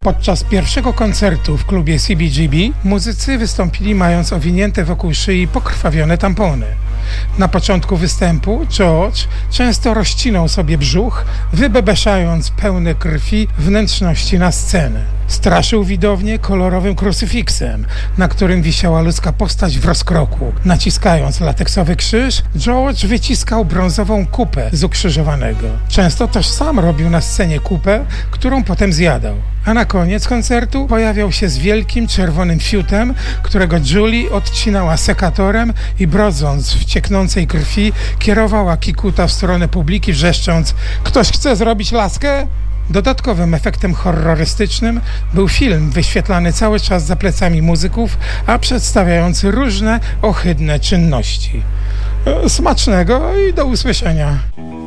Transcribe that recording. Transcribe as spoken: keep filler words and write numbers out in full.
Podczas pierwszego koncertu w klubie C B G B muzycy wystąpili mając owinięte wokół szyi pokrwawione tampony. Na początku występu George często rozcinał sobie brzuch, wybebeszając pełne krwi wnętrzności na scenę. Straszył widownię kolorowym krucyfiksem, na którym wisiała ludzka postać w rozkroku. Naciskając lateksowy krzyż, George wyciskał brązową kupę z ukrzyżowanego. Często też sam robił na scenie kupę, którą potem zjadał. A na koniec koncertu pojawiał się z wielkim czerwonym fiutem, którego Julie odcinała sekatorem i brodząc w cieknącej krwi kierowała Kikuta w stronę publiki, wrzeszcząc: „Ktoś chce zrobić laskę?” Dodatkowym efektem horrorystycznym był film wyświetlany cały czas za plecami muzyków, a przedstawiający różne ohydne czynności. Smacznego i do usłyszenia.